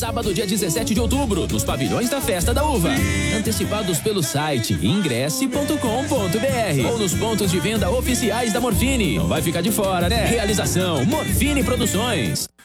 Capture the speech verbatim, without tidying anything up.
sábado, dia dezessete de outubro, nos pavilhões da Festa da Uva. Antecipados pelo site ingresse ponto com ponto br ou nos pontos de venda oficiais da Morfine. Não vai ficar de fora, né? Realização Morfine Produções.